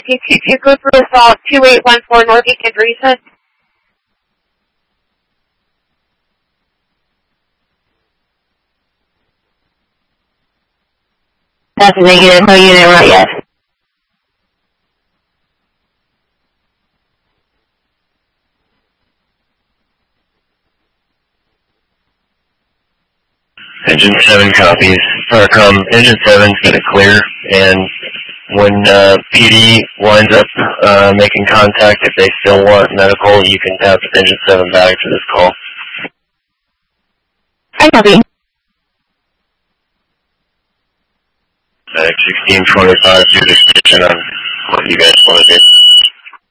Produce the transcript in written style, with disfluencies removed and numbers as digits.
222 Group for assault 2814 Northeast Andreessen. That's a negative. No unit right yet. Engine 7 copies. Engine 7's got it clear, and when PD winds up making contact, if they still want medical, you can pass Engine 7 back to this call. I copy. Medic 1625 to the station on what you guys want to do.